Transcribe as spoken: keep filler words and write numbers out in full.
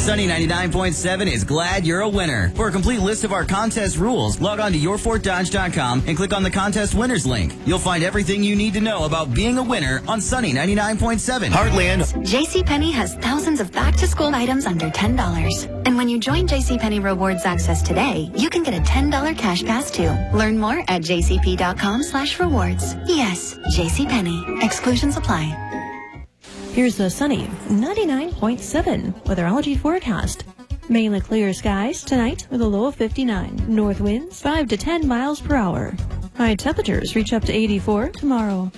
Sunny ninety-nine point seven is glad you're a winner. For a complete list of our contest rules, log on to your fort dodge dot com and click on the contest winners link. You'll find everything you need to know about being a winner on Sunny ninety-nine point seven. Heartland. JCPenney has thousands of back-to-school items under ten dollars. And when you join JCPenney Rewards Access today, you can get a ten dollars cash pass too. Learn more at jcp.com slash rewards. Yes, JCPenney. Exclusions apply. Here's the Sunny ninety-nine point seven weatherology forecast. Mainly clear skies tonight with a low of fifty-nine. North winds five to ten miles per hour. High temperatures reach up to eighty-four tomorrow.